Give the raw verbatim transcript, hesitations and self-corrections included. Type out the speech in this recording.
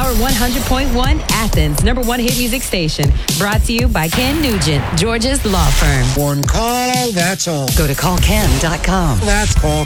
Power one hundred point one, Athens, number one hit music station. Brought to you by Ken Nugent, George's law firm. One call, that's all. Go to call ken dot com. That's call